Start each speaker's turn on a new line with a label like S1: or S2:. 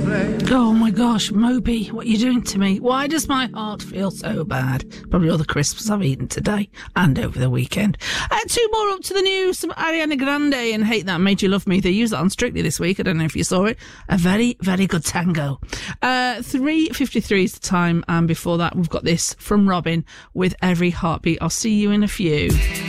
S1: Oh my gosh, Moby, what are you doing to me? Why does my heart feel so bad? Probably all the crisps I've eaten today and over the weekend. Two more up to the news. Some Ariana Grande and Hate That Made You Love Me. They used that on Strictly this week. I don't know if you saw it. A very, very good tango. 3:53 is the time, and before that we've got this from Robin with Every Heartbeat. I'll see you in a few.